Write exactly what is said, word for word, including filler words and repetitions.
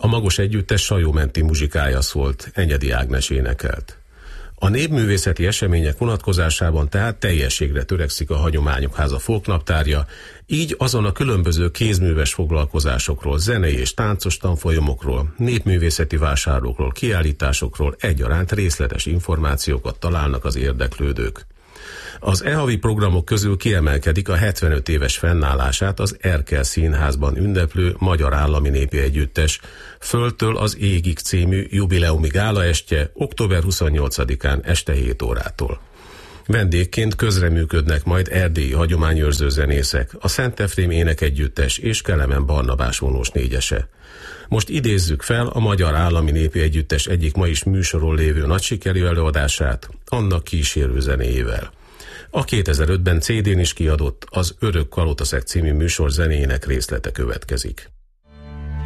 A Magos Együttes Sajómenti muzsikája szólt, Enyedi Ágnes énekelt. A népművészeti események vonatkozásában tehát teljességre törekszik a Hagyományok Háza folknaptárja, így azon a különböző kézműves foglalkozásokról, zenei és táncos tanfolyamokról, népművészeti vásárlókról, kiállításokról egyaránt részletes információkat találnak az érdeklődők. Az e-havi programok közül kiemelkedik a hetvenöt éves fennállását az Erkel Színházban ünneplő Magyar Állami Népi Együttes Földtől az égig című jubileumi gálaestje október huszonnyolcadikán este hét órától. Vendégként közreműködnek majd erdélyi hagyományőrző zenészek, a Szent Efrém Énekegyüttes és Kelemen Barnabás vonós négyese. Most idézzük fel a Magyar Állami Népi Együttes egyik ma is műsoron lévő nagysikerű előadását, annak kísérő zenéjével. A kétezer-ötben cé dén is kiadott az Örök Kalotaszeg című műsor zenéjének részlete következik.